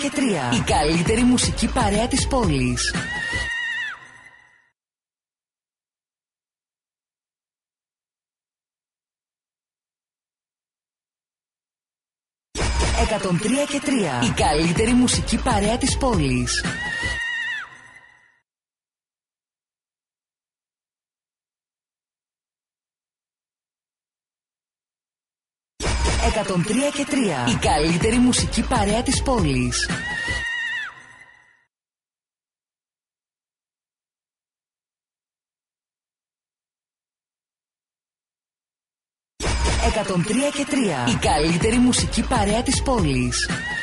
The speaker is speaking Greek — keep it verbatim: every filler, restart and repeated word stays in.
και τρία. Η καλύτερη μουσική παρέα της πόλης. εκατόν τρία και τρία. Η καλύτερη μουσική παρέα της πόλης. εκατόν τρία και τρία. Η καλύτερη μουσική παρέα της πόλης. εκατόν τρία και τρία. Η καλύτερη μουσική παρέα της πόλης.